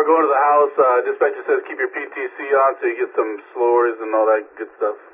going to the house. Dispatcher says keep your PTC on so you get some slurs and all that good stuff.